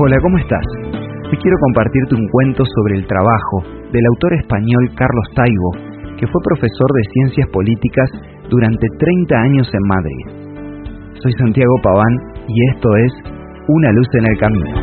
Hola, ¿cómo estás? Hoy quiero compartirte un cuento sobre el trabajo del autor español Carlos Taibo, que fue profesor de Ciencias Políticas durante 30 años en Madrid. Soy Santiago Paván y esto es Una luz en el camino.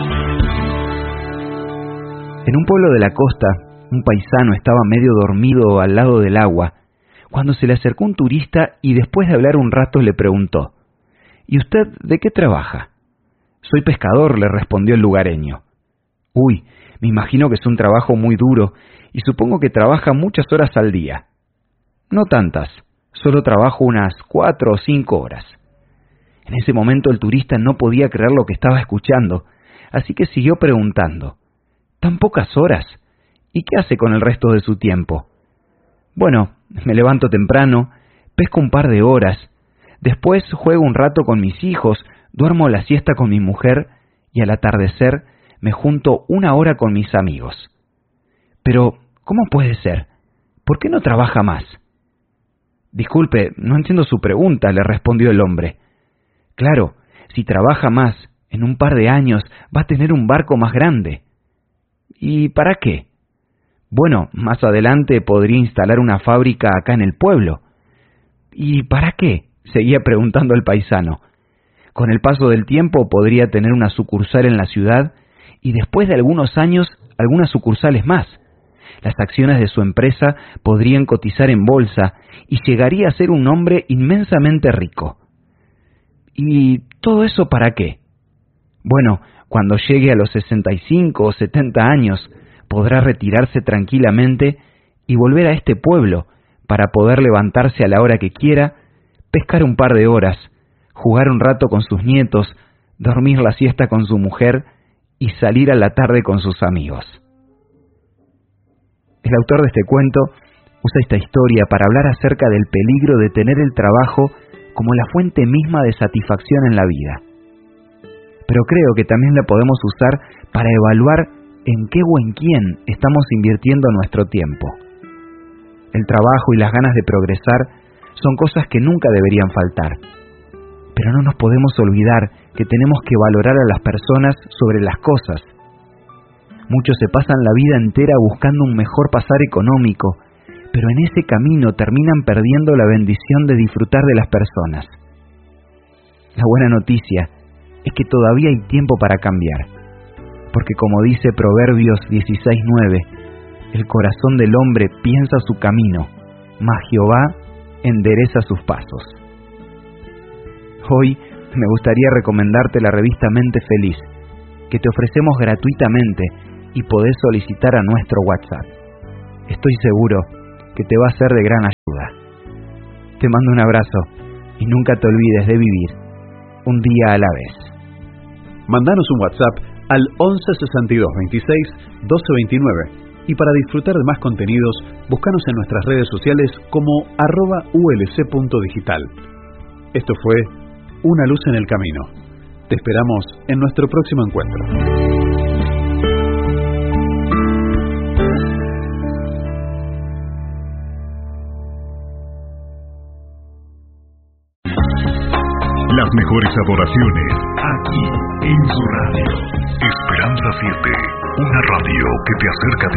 En un pueblo de la costa, un paisano estaba medio dormido al lado del agua, cuando se le acercó un turista y después de hablar un rato le preguntó: ¿Y usted de qué trabaja? Soy pescador, le respondió el lugareño. Uy, me imagino que es un trabajo muy duro y supongo que trabaja muchas horas al día. No tantas, solo trabajo unas 4 o 5 horas. En ese momento el turista no podía creer lo que estaba escuchando, así que siguió preguntando: ¿Tan pocas horas? ¿Y qué hace con el resto de su tiempo? Bueno, me levanto temprano, pesco un par de horas, después juego un rato con mis hijos, duermo la siesta con mi mujer y al atardecer me junto 1 hora con mis amigos. Pero, ¿cómo puede ser? ¿Por qué no trabaja más? Disculpe, no entiendo su pregunta, le respondió el hombre. Claro, si trabaja más, en un par de años va a tener un barco más grande. ¿Y para qué? Bueno, más adelante podría instalar una fábrica acá en el pueblo. ¿Y para qué?, seguía preguntando el paisano. Con el paso del tiempo podría tener una sucursal en la ciudad y después de algunos años algunas sucursales más. Las acciones de su empresa podrían cotizar en bolsa y llegaría a ser un hombre inmensamente rico. ¿Y todo eso para qué? Bueno, cuando llegue a los 65 o 70 años, podrá retirarse tranquilamente y volver a este pueblo para poder levantarse a la hora que quiera, pescar un par de horas, jugar un rato con sus nietos, dormir la siesta con su mujer y salir a la tarde con sus amigos. El autor de este cuento usa esta historia para hablar acerca del peligro de tener el trabajo como la fuente misma de satisfacción en la vida. Pero creo que también la podemos usar para evaluar en qué o en quién estamos invirtiendo nuestro tiempo. El trabajo y las ganas de progresar son cosas que nunca deberían faltar. Pero no nos podemos olvidar que tenemos que valorar a las personas sobre las cosas. Muchos se pasan la vida entera buscando un mejor pasar económico, pero en ese camino terminan perdiendo la bendición de disfrutar de las personas. La buena noticia es que todavía hay tiempo para cambiar, porque como dice Proverbios 16:9, el corazón del hombre piensa su camino, mas Jehová endereza sus pasos. Hoy me gustaría recomendarte la revista Mente Feliz, que te ofrecemos gratuitamente y podés solicitar a nuestro WhatsApp. Estoy seguro que te va a ser de gran ayuda. Te mando un abrazo y nunca te olvides de vivir un día a la vez. Mandanos un WhatsApp al 11 62 26 12 29 y para disfrutar de más contenidos, búscanos en nuestras redes sociales como @ulc.digital. Esto fue Una luz en el camino. Te esperamos en nuestro próximo encuentro. Las mejores adoraciones aquí en su radio. Esperanza 7, una radio que te acerca a